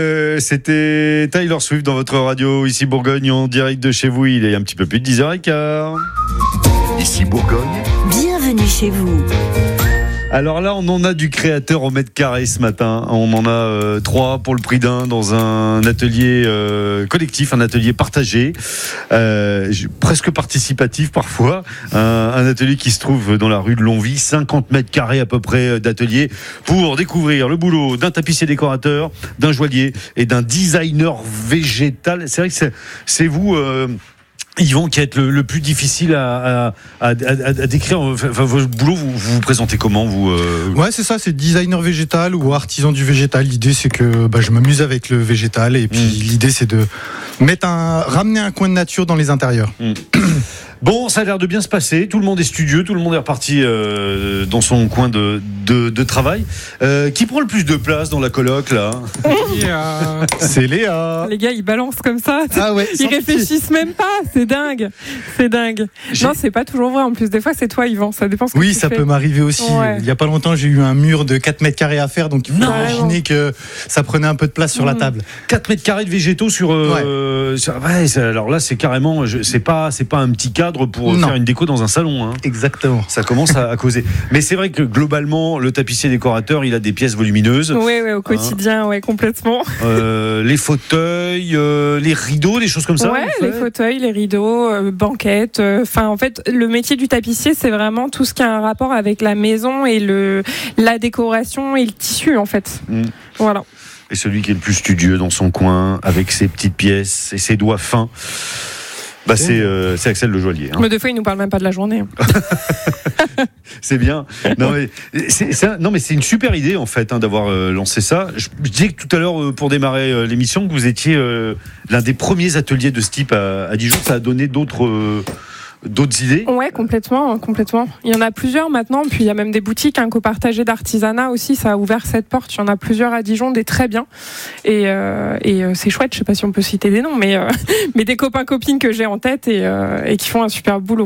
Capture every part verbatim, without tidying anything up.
Euh, c'était Taylor Swift dans votre radio, ici Bourgogne, en direct de chez vous. Il est un petit peu plus de dix heures quinze. Ici Bourgogne. Bienvenue chez vous. Alors là, on en a du créateur au mètre carré ce matin. On en a euh, trois pour le prix d'un dans un atelier euh, collectif, un atelier partagé, euh, presque participatif parfois. Un, un atelier qui se trouve dans la rue de Longwy, cinquante mètres carrés à peu près d'atelier pour découvrir le boulot d'un tapissier décorateur, d'un joaillier et d'un designer végétal. C'est vrai que c'est, c'est vous... Euh, Yvan, qui est le, le plus difficile à, à, à, à, à décrire. Enfin, votre boulot, vous, vous vous présentez comment vous euh... Ouais, c'est ça, c'est designer végétal ou artisan du végétal. L'idée, c'est que bah, je m'amuse avec le végétal et puis mmh. l'idée, c'est de mettre un, ramener un coin de nature dans les intérieurs. Mmh. Bon, ça a l'air de bien se passer. Tout le monde est studieux, tout le monde est reparti euh, dans son coin de, de, de travail. Euh, qui prend le plus de place dans la coloc là? Yeah. C'est Léa. Les gars, ils balancent comme ça. Ah ouais, ils réfléchissent pitié. Même pas. C'est dingue. C'est dingue. J'ai... Non, c'est pas toujours vrai. En plus, des fois, c'est toi, Yvan. Ça dépend ce que oui, tu ça fais. peut m'arriver aussi. Ouais. Il y a pas longtemps, j'ai eu un mur de quatre mètres carrés à faire, donc il faut non, imaginer que ça prenait un peu de place sur mmh. la table. quatre mètres carrés de végétaux sur. Euh, ouais. sur ouais, c'est, alors là, c'est carrément. Je, c'est pas, c'est pas un petit cadre pour non. faire une déco dans un salon. Hein. Exactement. Ça commence à, à causer. Mais c'est vrai que globalement, le tapissier décorateur, il a des pièces volumineuses. Oui, oui, au quotidien, hein. ouais, complètement. Euh, les fauteuils, euh, les rideaux, des choses comme ça. Ouais, les fauteuils, les rideaux, euh, banquettes. Enfin, euh, en fait, le métier du tapissier, c'est vraiment tout ce qui a un rapport avec la maison et le, la décoration et le tissu, en fait. Mmh. Voilà. Et celui qui est le plus studieux dans son coin, avec ses petites pièces et ses doigts fins. Bah c'est, euh, c'est Axel le joaillier. Hein. Mais des fois, il nous parle même pas de la journée. C'est bien. Non mais c'est, c'est un, non mais c'est une super idée en fait hein, d'avoir euh, lancé ça. Je, je disais que tout à l'heure euh, pour démarrer euh, l'émission que vous étiez euh, l'un des premiers ateliers de ce type à, à Dijon. Ça a donné d'autres. Euh, D'autres idées ? Ouais, complètement, complètement. Il y en a plusieurs maintenant, puis il y a même des boutiques, un copartagé d'artisanat aussi, ça a ouvert cette porte. Il y en a plusieurs à Dijon, des très bien. Et, euh, et euh, c'est chouette, je sais pas si on peut citer des noms, mais, euh, mais des copains-copines que j'ai en tête et, euh, et qui font un super boulot.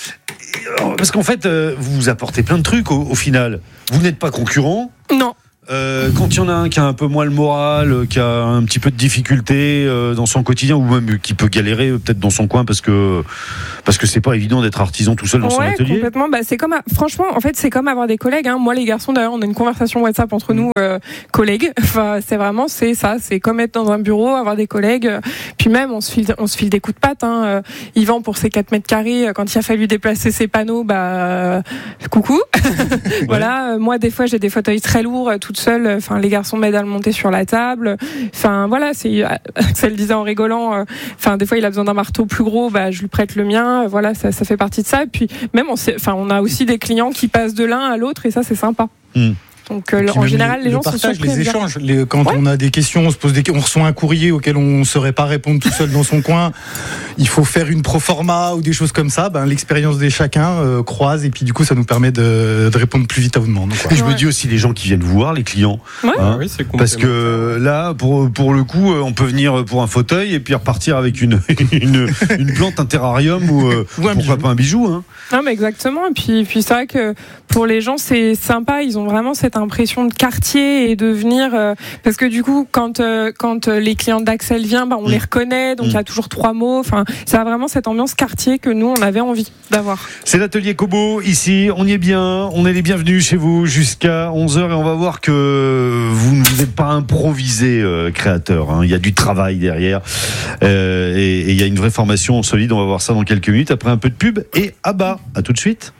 Parce qu'en fait, euh, vous apportez plein de trucs au, au final. Vous n'êtes pas concurrent ? Non. Euh, quand il y en a un qui a un peu moins le moral, qui a un petit peu de difficulté euh, dans son quotidien, ou même qui peut galérer peut-être dans son coin parce que parce que c'est pas évident d'être artisan tout seul dans ouais, son atelier. Complètement. Bah c'est comme franchement, en fait, c'est comme avoir des collègues. Hein. Moi, les garçons, d'ailleurs, on a une conversation WhatsApp entre nous, euh, collègues. Enfin, c'est vraiment c'est ça. C'est comme être dans un bureau, avoir des collègues. Puis même, on se file on se file des coups de patte. Hein. Euh, Yvan pour ses quatre mètres carrés, quand il a fallu déplacer ses panneaux, bah euh, coucou. Voilà. Euh, moi, des fois, j'ai des fauteuils très lourds, euh, toute seule. Enfin, les garçons m'aident à le monter sur la table. Enfin, voilà, c'est, Axel disait en rigolant, enfin, euh, des fois, il a besoin d'un marteau plus gros, bah, je lui prête le mien. Voilà, ça, ça fait partie de ça. Et puis, même, on sait, enfin, on a aussi des clients qui passent de l'un à l'autre et ça, c'est sympa. Mmh. Donc, euh, en général, les, les gens se sont les échanges. Les, quand ouais. on a des questions, on se pose des, on reçoit un courrier auquel on ne saurait pas répondre tout seul dans son coin. Il faut faire une proforma ou des choses comme ça. Ben, l'expérience de chacun euh, croise et puis du coup, ça nous permet de, de répondre plus vite à vos demandes. Et je ouais. me dis aussi les gens qui viennent vous voir, les clients. Ouais. Hein, oui, c'est parce que là, pour pour le coup, on peut venir pour un fauteuil et puis repartir avec une une, une plante, un terrarium ou, euh, ou un pourquoi bijou. Pas un bijou. Hein. Non, mais exactement. Et puis puis c'est vrai que pour les gens, c'est sympa. Ils ont vraiment cette impression de quartier et de venir euh, parce que du coup quand euh, quand les clients d'Axel viennent, bah, on mmh. les reconnaît, donc il mmh. y a toujours trois mots. Enfin, ça a vraiment cette ambiance quartier que nous on avait envie d'avoir. C'est l'atelier Kobo ici, on y est bien, on est les bienvenus chez vous jusqu'à onze heures et on va voir que vous ne vous êtes pas improvisé euh, créateur, hein. Il y a du travail derrière euh, et, et il y a une vraie formation solide. On va voir ça dans quelques minutes après un peu de pub et à bas. À tout de suite.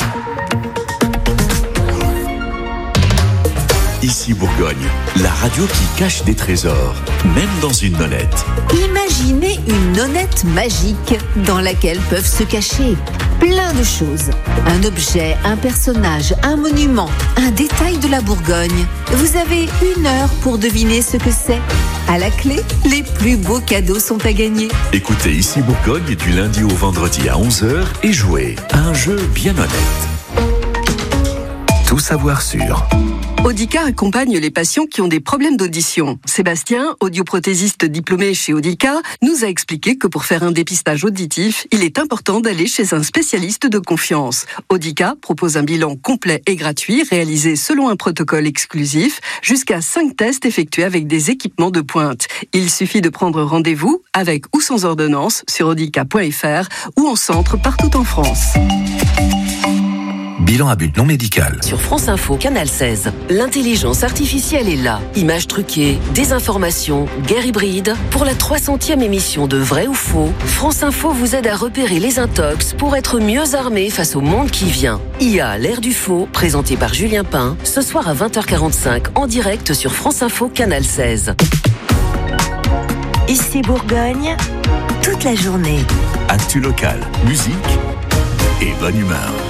Ici Bourgogne, la radio qui cache des trésors, même dans une nonnette. Imaginez une nonnette magique dans laquelle peuvent se cacher plein de choses. Un objet, un personnage, un monument, un détail de la Bourgogne. Vous avez une heure pour deviner ce que c'est. À la clé, les plus beaux cadeaux sont à gagner. Écoutez Ici Bourgogne du lundi au vendredi à onze heures et jouez à un jeu bien honnête. Tout savoir sur Audica accompagne les patients qui ont des problèmes d'audition. Sébastien, audioprothésiste diplômé chez Audica, nous a expliqué que pour faire un dépistage auditif, il est important d'aller chez un spécialiste de confiance. Audica propose un bilan complet et gratuit réalisé selon un protocole exclusif, jusqu'à cinq tests effectués avec des équipements de pointe. Il suffit de prendre rendez-vous avec ou sans ordonnance sur audica point f r ou en centre partout en France. Bilan à but non médical. Sur France Info, Canal seize, l'intelligence artificielle est là. Images truquées, désinformation, guerre hybride. Pour la trois centième émission de Vrai ou Faux, France Info vous aide à repérer les intox pour être mieux armé face au monde qui vient. I A, l'ère du faux, présenté par Julien Pain, ce soir à vingt heures quarante-cinq en direct sur France Info, Canal seize. Ici Bourgogne, toute la journée. Actu local, musique et bonne humeur.